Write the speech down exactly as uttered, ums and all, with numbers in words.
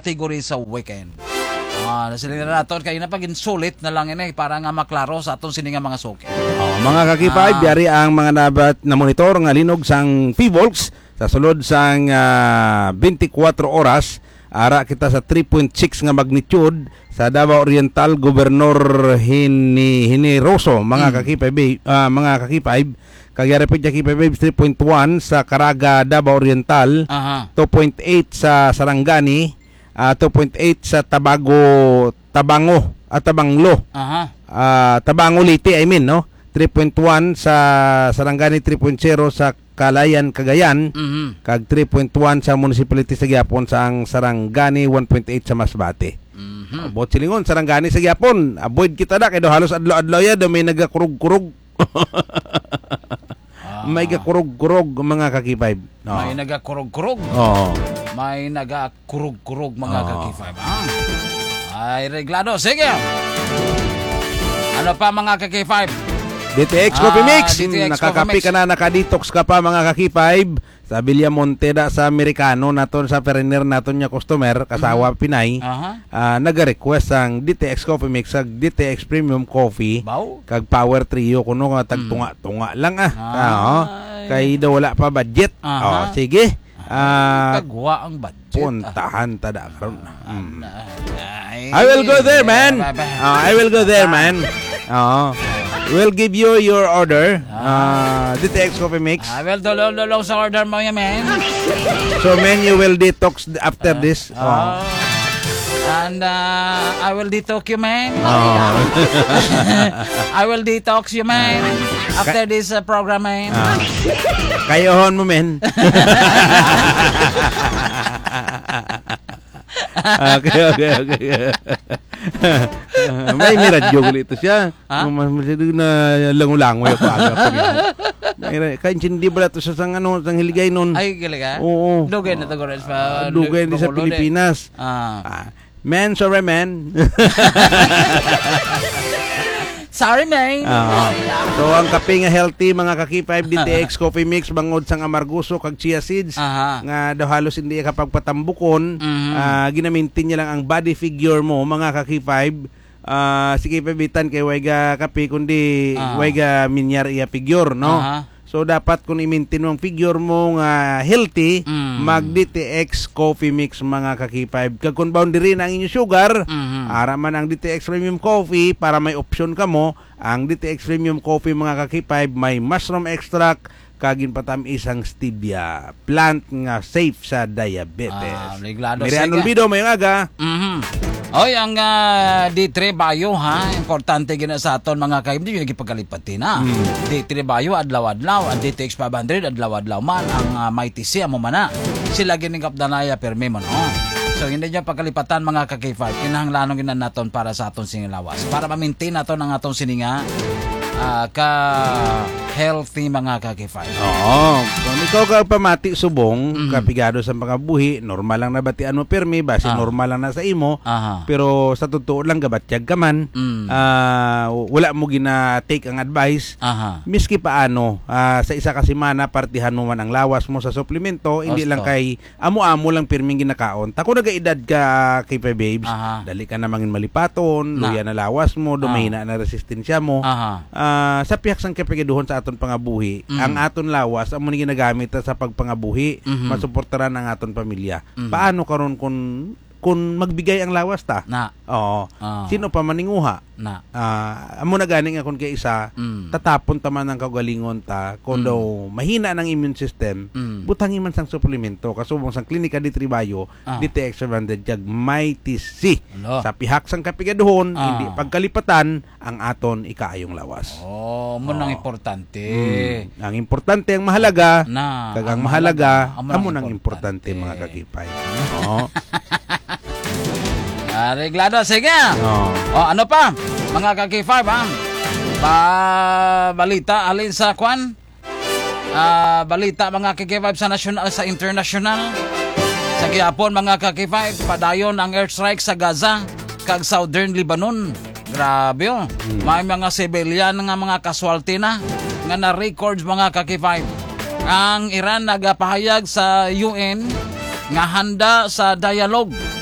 category sa weekend. Ah, nasiling na naton kay na pagin sulit na lang ini para nga maklaro sa aton sini nga mga suki. Oh, mga kakipay, Ah. yari ang mga nabat na monitor nga linog sang P-Volks sa sulod sang uh, twenty-four oras. Ara kita sa three point six nga magnitude sa Davao Oriental, Gobernador Hini Hineroso, mga Mm. kakipay, uh, mga kakipay. Kagyari po kakipay babes, three point one sa Caraga, Davao Oriental, Aha. two point eight sa Sarangani, uh, two point eight sa Tabago, Tabango, at Tabanglo. Aha. Ah, Tabango Liti, I mean, no? three point one sa Sarangani, three point zero sa Kalayan, Cagayan, Mhm. kag three point one sa Municipality sa Gyapon sa ang Sarangani, one point eight sa Masbate. Mhm. Abot silingon, Sarangani sa Gyapon. Avoid kita na, kaya daw halos adlaw-adlaw ya, daw may nagakurug-kurug. May gakurug-kurug mga kakipay. No. May nagakurog-kurog. Oh. May nagakurog-kurog mga Oo. kakifay. Ah. Ay, reglado. Sige. Ano pa mga kakifay? D T X Ah, Coffee Mix. D T X Nakakapi Coffee Mix. ka na, nakadetox ka pa mga kakipay. Sa Villa Monteda sa Amerikano naton sa Periner naton nya customer kasawa Pinay. Aha. Ah, naga-request ang D T X Coffee Mix sa D T X Premium Coffee Baw? kag Power Trio kuno nga tagtunga-tunga lang ah. Ay. Ah, oh. Kay daw wala pa budget. Aha. Oh, sige. Ah, Kagwa ang budget. puntahan tada karon. Mm. Ay. I will go there, man. Oh, I will go there, man. Oh. We'll give you your order. Uh, D T X Coffee Mix. I will dolo-dolo sa order mo yan, man. So, man, you will detox after this. Oh. Oh. And uh, I will detox you, man. Oh. I will detox you, man. After this uh, program, man. Ah. Kayohon mo, men. Okay, okay, okay. May miradyo ulit ito siya. Ha? Masyado na langulangoy ako aga pa rin. Kaya hindi ba ito sa sang, ano, sang hiligay nun? Ay, galing ka? Oo. Dugay na ito, Gores. Pa, Dugay din sa Bacolod, eh. Pilipinas. Ah. Ah, man, sorry, man. Sorry, man. Ah. So, ang kape nga healthy, mga kakipay, D T X Coffee Mix, bangod sang amarguso, kag chia seeds, Aha. nga daw halos hindi kapag patambukon, Mhm. ah, ginamintin niya lang ang body figure mo, mga kakipay. Ah, sige pabitan kay wayga kape, kundi Ah. wayga minyar iya figure, no? Aha. So, dapat kung i-maintain mo ang figure mo nga healthy, Mm. mag-D T X Coffee Mix, mga kakipay. Kag kung boundary na ang inyong sugar, Mhm. ara man ang D T X Premium Coffee para may option ka mo. Ang D T X Premium Coffee, mga kakipay, may mushroom extract kagin patam isang stevia plant nga safe sa diabetes. Ah, reglado. Miriam Sige. Olvido, may aga. Mhm. Oy, ang uh, D three Bayo, ha? Importante gina sa aton mga kaib. Di yun nagipagkalipati na. Mm. D three Bayo, adlaw-adlaw. Ang D T X five hundred, adlaw-adlaw man. Ang uh, Mighty C, amo man na. Sila gining danaya permi mo, no? So, hindi niya pagkalipatan mga ka K five. Kinahanglanong ginan naton para sa aton singilawas. Para ma-maintain naton ang aton sininga uh, ka healthy mga ka K five. Oo. Kung ikaw ka pamati subong, Mm. kapigado sa pagkabuhi, normal lang nabatian mo permi, base Ah. normal lang na sa imo. Aha. Pero sa totoo lang gabatyag ka man, Mm. ah, wala mo gina take ang advice. Aha. Miski paano, ah, sa isa ka semana partihan mo man ang lawas mo sa suplemento, hindi Osto. lang kay amo-amo lang pirming ginakaon. Tako nagaedad ka kay pa babes, Aha. dali ka na mangin malipaton, Na. luya na lawas mo, dumahina na resistensya mo. Aha. Ah, sa pihak sang kapigaduhon sa aton pangabuhi, Mm. ang aton lawas amo ni ginagamit sa pagpangabuhi, Mhm. masuportaran ang aton pamilya. Mhm. Paano karon kung kung magbigay ang lawas ta? Na. Oo. Ah. Sino pa maninguha? Na. Ah, amo na ganing akon kay isa, Mm. tatapon taman ang kagalingon ta kung Mm. daw mahina ng immune system, Mm. butangin man sang suplemento kasubong sang klinika di Tribayo, Ah. D T X seven hundred jag Mighty C. Alo. Sa pihak sang kapigaduhon, Ah. hindi pagkalipatan ang aton ikaayong lawas. Oh, mo nang Oo. importante. Mm. Ang importante ang mahalaga, Na. kag ang mahalaga, amo amo nang nang importante mga kagipay. Oo. Areglado, sige. Oo. O, ano pa? Mga ka-K five, ha? Ba balita alin sa kwan? Ah, balita mga ka-K five sa national sa international. Sa gihapon mga ka-K five, padayon ang airstrike sa Gaza kag Southern Lebanon. Grabe oh. May mga civilian nga mga casualty na nga na-records mga ka-K five. Ang Iran nagapahayag sa U N nga handa sa dialogue